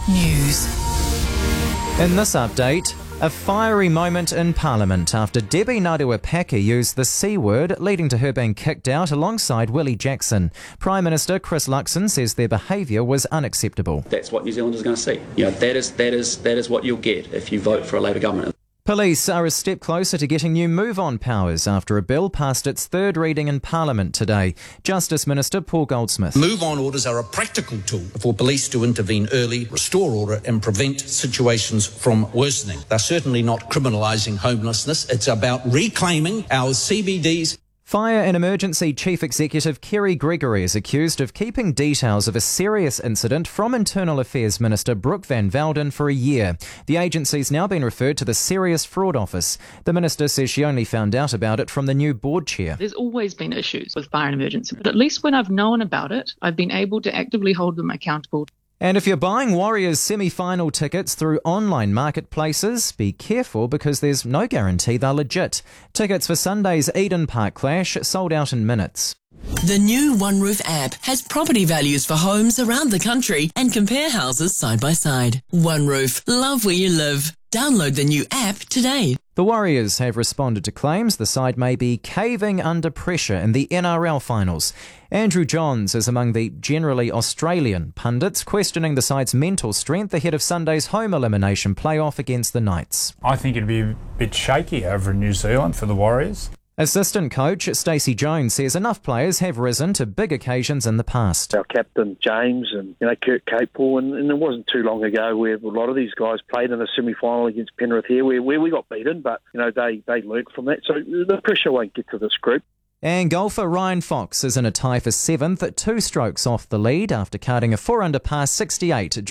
News. In this update, a fiery moment in Parliament after Debbie Ngarewa-Packer used the C word, leading to her being kicked out alongside Willie Jackson. Prime Minister Chris Luxon says their behaviour was unacceptable. That's what New Zealanders are going to see. That is what you'll get if you vote for a Labour government. Police are a step closer to getting new move-on powers after a bill passed its third reading in Parliament today. Justice Minister Paul Goldsmith. Move-on orders are a practical tool for police to intervene early, restore order and prevent situations from worsening. They're certainly not criminalising homelessness. It's about reclaiming our CBDs. Fire and Emergency Chief Executive Kerry Gregory is accused of keeping details of a serious incident from Internal Affairs Minister Brooke Van Velden for a year. The agency's now been referred to the Serious Fraud Office. The minister says she only found out about it from the new board chair. There's always been issues with fire and emergency, but at least when I've known about it, I've been able to actively hold them accountable. And if you're buying Warriors semi-final tickets through online marketplaces, be careful because there's no guarantee they're legit. Tickets for Sunday's Eden Park clash sold out in minutes. The new OneRoof app has property values for homes around the country and compare houses side by side. OneRoof, love where you live. Download the new app today. The Warriors have responded to claims the side may be caving under pressure in the NRL finals. Andrew Johns is among the generally Australian pundits questioning the side's mental strength ahead of Sunday's home elimination playoff against the Knights. I think it'd be a bit shaky over in New Zealand for the Warriors. Assistant coach Stacey Jones says enough players have risen to big occasions in the past. Our captain James and Kurt Capewell, and it wasn't too long ago where a lot of these guys played in a semi-final against Penrith here where we got beaten, but they learnt from that. So the pressure won't get to this group. And golfer Ryan Fox is in a tie for 7th, 2 strokes off the lead after carding a 4-under par 68